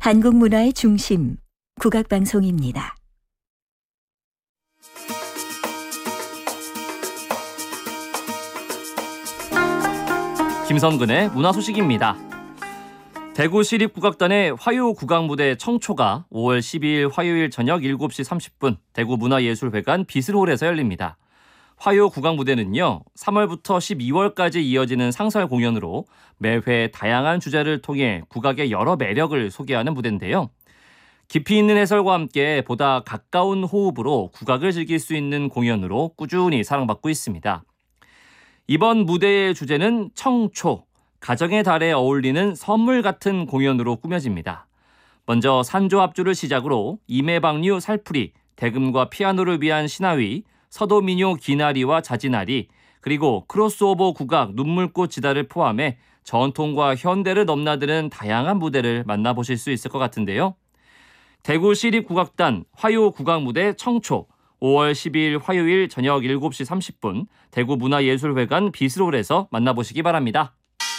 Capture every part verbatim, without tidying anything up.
한국 문화의 중심, 국악방송입니다. 김성근의 문화소식입니다. 대구시립국악단의 화요국악무대 청초가 오월 십이일 화요일 저녁 일곱 시 삼십 분 대구문화예술회관 비슬홀에서 열립니다. 화요국악무대는요, 삼월부터 십이월까지 이어지는 상설 공연으로 매회 다양한 주제를 통해 국악의 여러 매력을 소개하는 무대인데요. 깊이 있는 해설과 함께 보다 가까운 호흡으로 국악을 즐길 수 있는 공연으로 꾸준히 사랑받고 있습니다. 이번 무대의 주제는 청초, 가정의 달에 어울리는 선물 같은 공연으로 꾸며집니다. 먼저 산조합주를 시작으로 임해방류 살풀이, 대금과 피아노를 위한 신하위, 서도민요 기나리와 자지나리, 그리고 크로스오버 국악 눈물꽃 지다를 포함해 전통과 현대를 넘나드는 다양한 무대를 만나보실 수 있을 것 같은데요. 대구시립국악단 화요국악무대 청초, 오월 십이일 화요일 저녁 일곱 시 삼십 분 대구문화예술회관 비슬홀에서 만나보시기 바랍니다.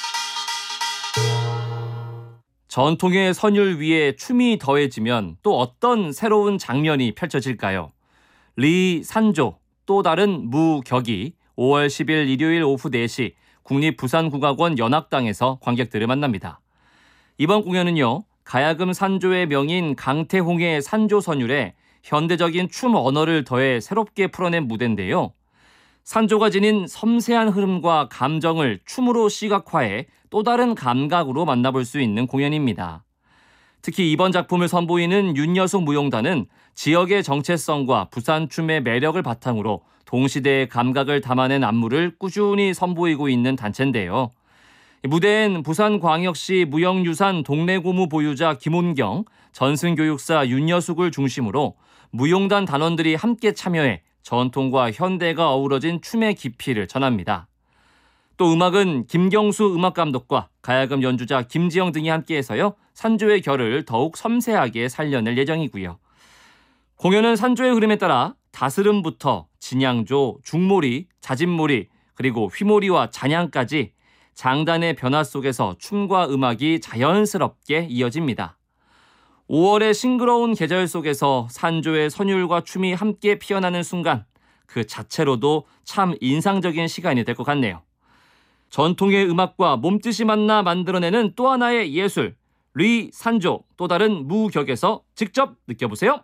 전통의 선율 위에 춤이 더해지면 또 어떤 새로운 장면이 펼쳐질까요? 리 산조, 또 다른 무격이 오월 십일 일요일 오후 네 시 국립부산국악원 연악당에서 관객들을 만납니다. 이번 공연은요, 가야금 산조의 명인 강태홍의 산조 선율에 현대적인 춤 언어를 더해 새롭게 풀어낸 무대인데요. 산조가 지닌 섬세한 흐름과 감정을 춤으로 시각화해 또 다른 감각으로 만나볼 수 있는 공연입니다. 특히 이번 작품을 선보이는 윤여숙 무용단은 지역의 정체성과 부산 춤의 매력을 바탕으로 동시대의 감각을 담아낸 안무를 꾸준히 선보이고 있는 단체인데요. 무대엔 부산광역시 무형유산 동래고무 보유자 김온경, 전승교육사 윤여숙을 중심으로 무용단 단원들이 함께 참여해 전통과 현대가 어우러진 춤의 깊이를 전합니다. 또 음악은 김경수 음악감독과 가야금 연주자 김지영 등이 함께해서요, 산조의 결을 더욱 섬세하게 살려낼 예정이고요. 공연은 산조의 흐름에 따라 다스름부터 진양조, 중몰이, 자진몰이, 그리고 휘몰이와 잔향까지 장단의 변화 속에서 춤과 음악이 자연스럽게 이어집니다. 오월의 싱그러운 계절 속에서 산조의 선율과 춤이 함께 피어나는 순간, 그 자체로도 참 인상적인 시간이 될 것 같네요. 전통의 음악과 몸짓이 만나 만들어내는 또 하나의 예술, 리 산조, 또 다른 무격에서 직접 느껴보세요.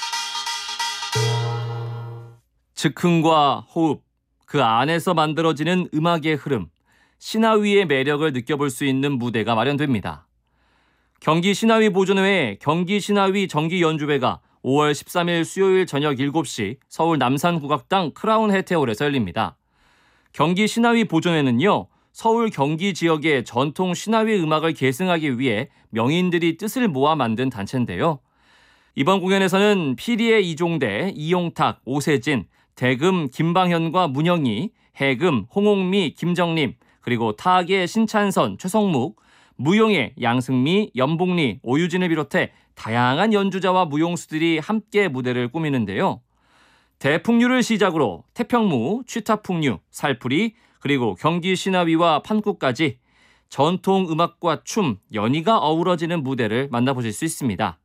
즉흥과 호흡, 그 안에서 만들어지는 음악의 흐름, 신하위의 매력을 느껴볼 수 있는 무대가 마련됩니다. 경기 신하위 보존회의 경기 신하위 정기 연주회가 오월 십삼일 수요일 저녁 일곱 시 서울 남산국악당 크라운 해태홀에서 열립니다. 경기 신하위 보존회는요, 서울 경기 지역의 전통 신하위 음악을 계승하기 위해 명인들이 뜻을 모아 만든 단체인데요. 이번 공연에서는 피리의 이종대, 이용탁, 오세진, 대금 김방현과 문영희, 해금 홍옥미, 김정림, 그리고 타악의 신찬선, 최성묵, 무용의 양승미, 연복리, 오유진을 비롯해 다양한 연주자와 무용수들이 함께 무대를 꾸미는데요. 대풍류를 시작으로 태평무, 취타풍류, 살풀이, 그리고 경기 신하위와 판구까지 전통 음악과 춤, 연희가 어우러지는 무대를 만나보실 수 있습니다.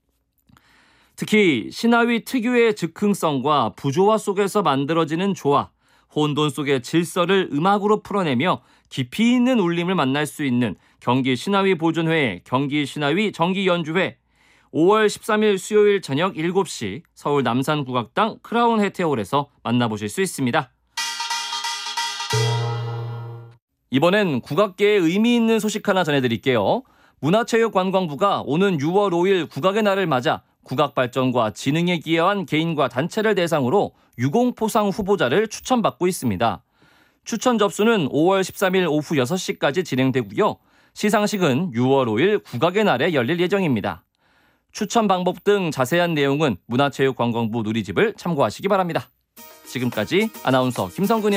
특히 신하위 특유의 즉흥성과 부조화 속에서 만들어지는 조화, 혼돈 속의 질서를 음악으로 풀어내며 깊이 있는 울림을 만날 수 있는 경기 신하위 보존회의 경기 신하위 정기 연주회, 오월 십삼일 수요일 저녁 일곱 시 서울 남산국악당 크라운 해태홀에서 만나보실 수 있습니다. 이번엔 국악계에 의미 있는 소식 하나 전해드릴게요. 문화체육관광부가 오는 유월 오일 국악의 날을 맞아 국악 발전과 진흥에 기여한 개인과 단체를 대상으로 유공포상 후보자를 추천받고 있습니다. 추천 접수는 오월 십삼일 오후 여섯 시까지 진행되고요. 시상식은 유월 오일 국악의 날에 열릴 예정입니다. 추천 방법 등 자세한 내용은 문화체육관광부 누리집을 참고하시기 바랍니다. 지금까지 아나운서 김성근이었습니다.